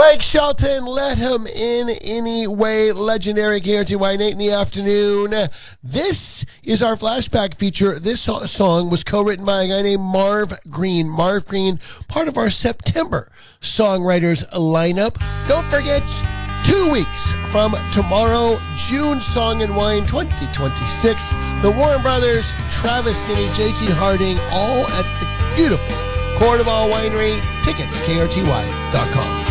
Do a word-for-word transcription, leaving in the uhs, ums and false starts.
Blake Shelton, Let Him In Anyway, legendary K R T Y Nate in the afternoon. This is our flashback feature. This so- song was co-written by a guy named Marv Green. Marv Green, part of our September songwriters lineup. Don't forget, two weeks from tomorrow, June Song and Wine twenty twenty-six. The Warren Brothers, Travis Denny, J T Harding, all at the beautiful Cordoval Winery. Tickets, K R T Y dot com.